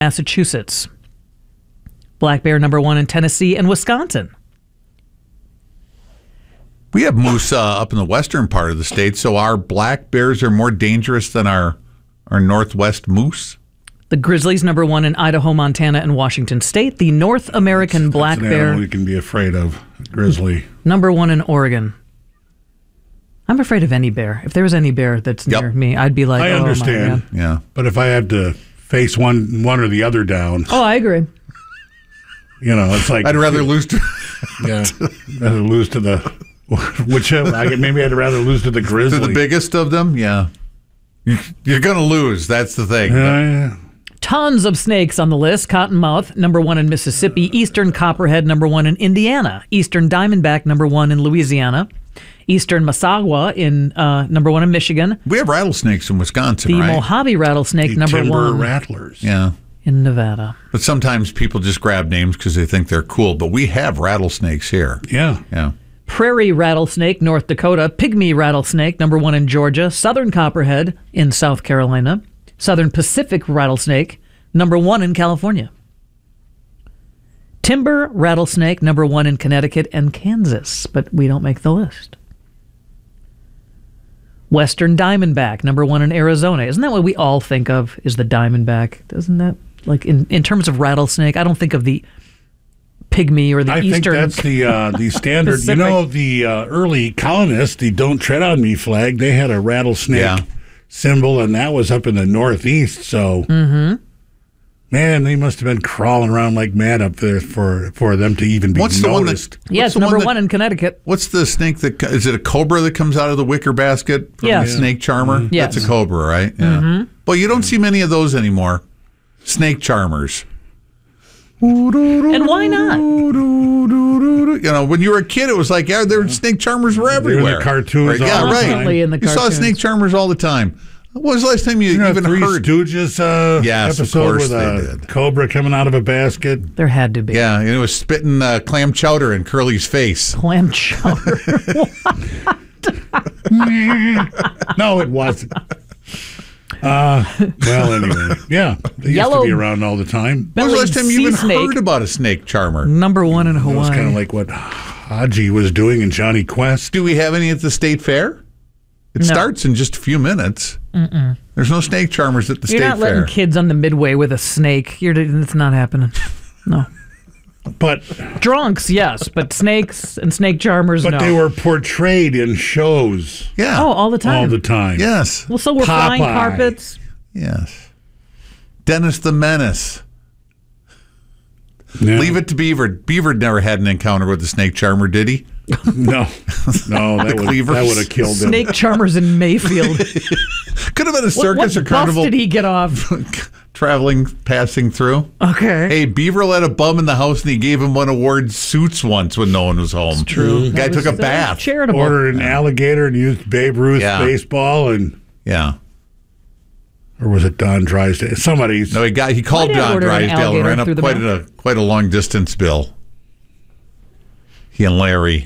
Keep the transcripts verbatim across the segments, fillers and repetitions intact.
Massachusetts. Black bear number one in Tennessee and Wisconsin. We have moose uh, up in the western part of the state, so our black bears are more dangerous than our, our northwest moose. The grizzlies number one in Idaho, Montana, and Washington State. The North American That's black an bear animal you can be afraid of. Grizzly. number one in Oregon. I'm afraid of any bear. If there was any bear that's near Yep. me, I'd be like, I oh, understand. my God. Yeah. But if I had to face one one or the other down, Oh, I agree. you know, it's like I'd rather lose to... yeah, rather lose to the which I could- maybe I'd rather lose to the to grizzly. the biggest of them, yeah. You- You're going to lose. That's the thing. Yeah, yeah. Tons of snakes on the list. Cottonmouth, number one in Mississippi. Eastern copperhead, number one in Indiana. Eastern diamondback, number one in Louisiana. Eastern Massagua, in uh, number one in Michigan. We have rattlesnakes in Wisconsin, The right? Mojave rattlesnake, The number timber one rattlers. Yeah. in Nevada. But sometimes people just grab names because they think they're cool. But we have rattlesnakes here. Yeah. Yeah. Prairie rattlesnake, North Dakota. Pygmy rattlesnake, number one in Georgia. Southern copperhead in South Carolina. Southern Pacific rattlesnake, number one in California. Timber rattlesnake, number one in Connecticut and Kansas, but we don't make the list. Western diamondback, number one in Arizona. Isn't that what we all think of, is the diamondback? Doesn't that, like, in, in terms of rattlesnake, I don't think of the pygmy or the I eastern. think that's the uh, the standard. Pacific. You know, the uh, early colonists, the "Don't Tread on Me" flag, they had a rattlesnake Yeah. symbol, and that was up in the Northeast. So, Mm-hmm. man, they must have been crawling around like mad up there for for them to even be What's the one that- noticed. Yeah, What's it's the number one that- one in Connecticut. What's the snake that... Is it a cobra that comes out of the wicker basket from Yes. the snake charmer? Yes. That's a cobra, right? Yeah. Mm-hmm. Well, you don't see many of those anymore. Snake charmers. And why not? You know, when you were a kid, it was like, yeah, there were snake charmers were They were in everywhere. the cartoons Right, all yeah, the right. time. Constantly in the You saw cartoons. snake charmers all the time. When was the last time you, You know, even Three heard? Stooges uh, Yes, of episode course with they a did. cobra coming out of a basket. There had to be. Yeah, and it was spitting uh, clam chowder in Curly's face. Clam chowder. No, it wasn't. Uh, well, anyway, yeah, they used Yellow- to be around all the time. When was the last time you sea even snake. heard about a snake charmer? Number one in It was Hawaii. kind of like what Haji was doing in Johnny Quest. Do we have any at the state fair? It No. starts in just a few minutes. Mm-mm. There's no snake charmers at the You're state not letting fair. kids on the midway with a snake. You're, it's not happening. No. But Drunks, yes, but snakes and snake charmers, but no. they were portrayed in shows Yeah. Oh, all the time. all the time. Yes. Well, so we're flying Popeye. carpets. Yes. Dennis the Menace. Yeah. Leave it to Beaver. Beaver never had an encounter with the snake charmer, did he? No, no, that would cleavers. that would have killed him. Snake charmers in Mayfield. Could have been a what circus what or bus carnival did he get off? traveling, passing through. Okay. Hey, Beaver let a bum in the house and he gave him one of Ward's suits once when no one was home. True. The guy That took was- a that was bath. Charitable. Ordered an alligator and used Babe Ruth Yeah. baseball, and Yeah. or was it Don Drysdale? Somebody's. No, he got he called Why did I Don order an Drysdale and alligator ran up through the quite mail? a quite a long distance bill. He and Larry.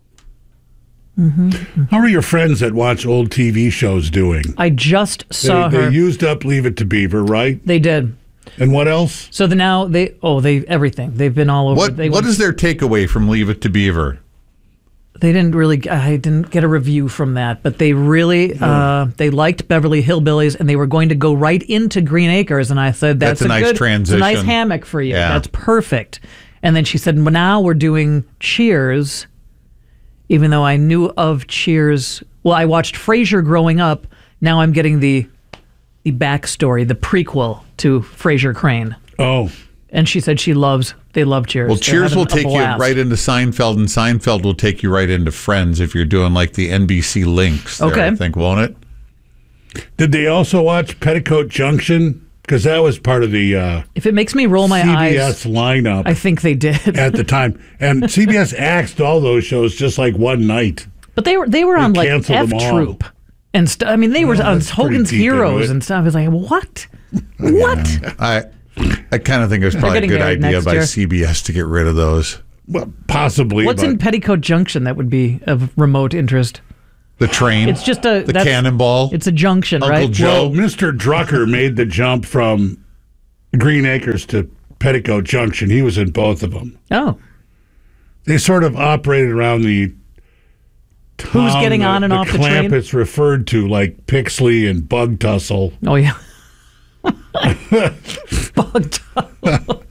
How are your friends that watch old T V shows doing? I just They, saw they her. used up Leave It to Beaver, right? They did. And what else? So the, now they oh they everything they've been all over. What they what went- is their takeaway from Leave It to Beaver? They didn't really. I didn't get a review from that, but they really uh, they liked Beverly Hillbillies, and they were going to go right into Green Acres. And I said, "That's, That's a nice good, transition. It's a nice hammock for you. Yeah. That's perfect." And then she said, "Well, now we're doing Cheers." Even though I knew of Cheers, well, I watched Frasier growing up. Now I'm getting the the backstory, the prequel to Frasier Crane. Oh, And she said she loves, they love Cheers. Well, They're Cheers having will a take you blast. right into Seinfeld, and Seinfeld will take you right into Friends if you're doing like the N B C links. There, Okay. I think, won't it? did they also watch Petticoat Junction? Because that was part of the uh, If it makes me roll my C B eyes, S lineup I think they did. at the time, and C B S axed all those shows just like one night. But they were they were They on like canceled F them all. Troop and stuff. I mean, they were Oh, on that's pretty Hogan's deep into Heroes it. and stuff. I was like, what? What? I I kind of think it was probably a getting good married idea next by year. C B S to get rid of those. Well, possibly. What's but in Petticoat Junction that would be of remote interest? The train. It's just a the that's- cannonball. It's a junction, Uncle right? Joe. Well, Mister Drucker made the jump from Green Acres to Petticoat Junction. He was in both of them. Oh. They sort of operated around the town Who's getting that on and the off the train? Clampett's referred to, like Pixley and Bug Tussle. Oh, yeah. Bug Tussle.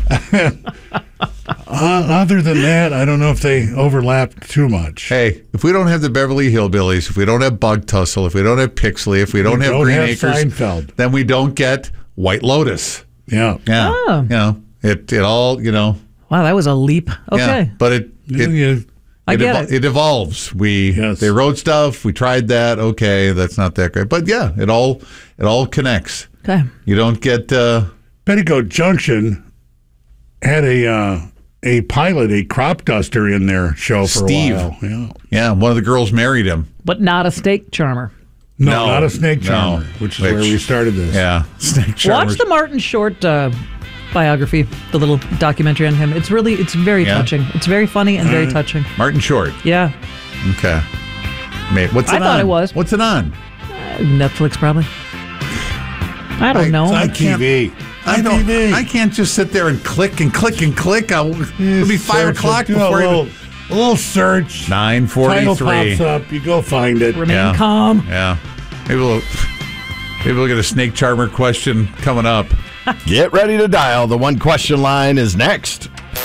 Uh, other than that, I don't know if they overlapped too much. Hey, if we don't have the Beverly Hillbillies, if we don't have Bug Tussle, if we don't have Pixley, if we don't We have don't Green have Acres, Seinfeld. then we don't get White Lotus. Yeah. Yeah. Oh. You know, it, it all, you know. Wow, that was a leap. Okay. Yeah, but it, it, Yeah, I it, get evol- it. it evolves. We Yes. They wrote stuff. We tried that. Okay, that's not that great. But yeah, it all it all connects. Okay. You don't get... Uh, Petticoat Junction had a uh, a pilot, a crop duster in their show for Steve. a while. Yeah. yeah, one of the girls married him. But not a steak charmer. No, No, not a snake no. charmer, which is Which- where we started this. Yeah. Snake Watch charmers. the Martin Short uh, biography, the little documentary on him. It's really, it's very Yeah. touching. It's very funny and very Uh, touching. Martin Short. Yeah. Okay. Mate, what's I it thought on? it was. What's it on? Netflix, probably. I don't I- know. I On can't- T V. I On don't. T V. I can't just sit there and click and click and click. I'll, it'll be five Search o'clock it, do before a you. little, a little search. Nine Title forty-three. pops up. You go find it. Remain Yeah. calm. Yeah. Maybe we'll. Maybe we'll get a snake charmer question coming up. Get ready to dial. The one question line is next.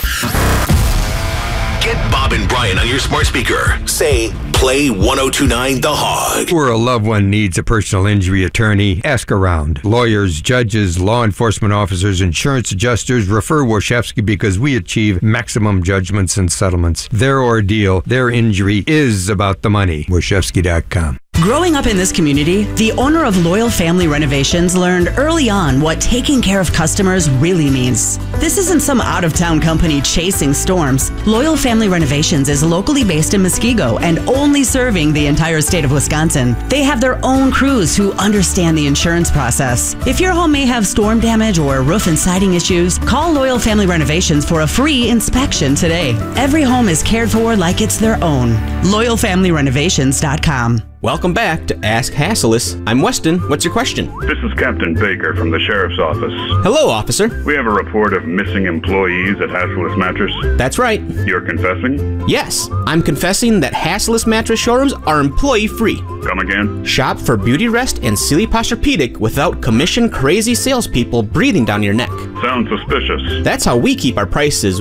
Get Bob and Brian on your smart speaker. Say, play ten twenty-nine The Hog. Where a loved one needs a personal injury attorney, ask around. Lawyers, judges, law enforcement officers, insurance adjusters refer Warshevsky because we achieve maximum judgments and settlements. Their ordeal, their injury is about the money. Warshevsky dot com. Growing up in this community, the owner of Loyal Family Renovations learned early on what taking care of customers really means. This isn't some out-of-town company chasing storms. Loyal Family Renovations is locally based in Muskego and only serving the entire state of Wisconsin. They have their own crews who understand the insurance process. If your home may have storm damage or roof and siding issues, call Loyal Family Renovations for a free inspection today. Every home is cared for like it's their own. loyal family renovations dot com. Welcome back to Ask Hassleus. I'm Weston. What's your question? This is Captain Baker from the Sheriff's Office. Hello, officer. We have a report of missing employees at Hassleus Mattress. That's right. You're confessing? Yes, I'm confessing that Hassleus Mattress showrooms are employee-free. Come again? Shop for Beauty Rest and Sealy Posturepedic without commission-crazy salespeople breathing down your neck. Sounds suspicious. That's how we keep our prices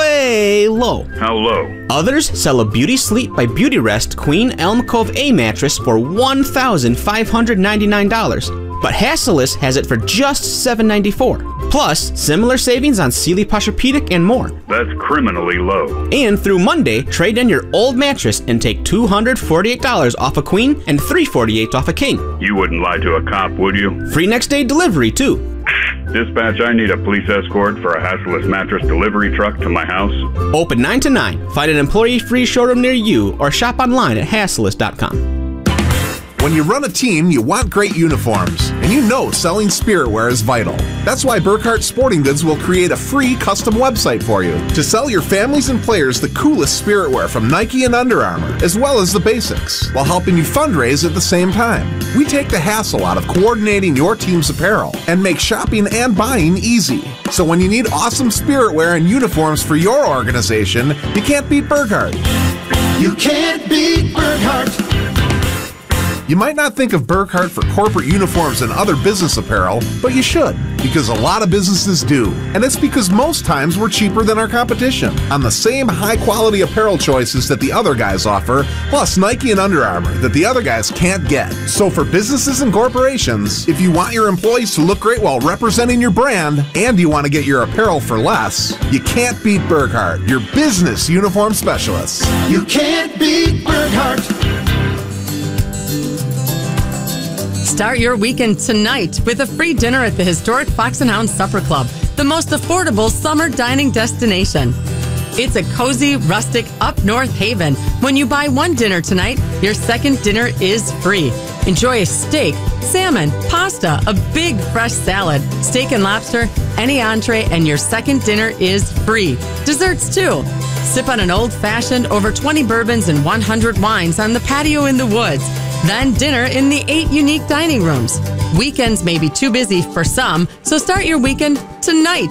way low. How low? Others sell a Beauty Sleep by Beauty Rest Queen Elm Cove A mattress for one thousand five hundred ninety-nine dollars, but Hassleus has it for just seven hundred ninety-four dollars. Plus, similar savings on Sealy Posturepedic and more. That's criminally low. And through Monday, trade in your old mattress and take two hundred forty-eight dollars off a queen and three hundred forty-eight dollars off a king. You wouldn't lie to a cop, would you? Free next day delivery, too. Dispatch, I need a police escort for a Hassleus Mattress delivery truck to my house. Open nine to nine. Find an employee-free showroom near you or shop online at hassleus dot com. When you run a team, you want great uniforms, and you know selling spiritware is vital. That's why Burkhart Sporting Goods will create a free custom website for you to sell your families and players the coolest spiritwear from Nike and Under Armour, as well as the basics, while helping you fundraise at the same time. We take the hassle out of coordinating your team's apparel and make shopping and buying easy. So when you need awesome spiritwear and uniforms for your organization, you can't beat Burkhart. You can't beat Burkhart. You might not think of Burkhart for corporate uniforms and other business apparel, but you should, because a lot of businesses do. And it's because most times we're cheaper than our competition on the same high-quality apparel choices that the other guys offer, plus Nike and Under Armour that the other guys can't get. So for businesses and corporations, if you want your employees to look great while representing your brand, and you want to get your apparel for less, you can't beat Burkhart, your business uniform specialists. You can't beat Burkhart. Start your weekend tonight with a free dinner at the historic Fox and Hound Supper Club, the most affordable summer dining destination. It's a cozy, rustic, up north haven. When you buy one dinner tonight, your second dinner is free. Enjoy a steak, salmon, pasta, a big fresh salad, steak and lobster, any entree, and your second dinner is free. Desserts too. Sip on an old-fashioned, over twenty bourbons and one hundred wines on the patio in the woods. Then dinner in the eight unique dining rooms. Weekends may be too busy for some, so start your weekend tonight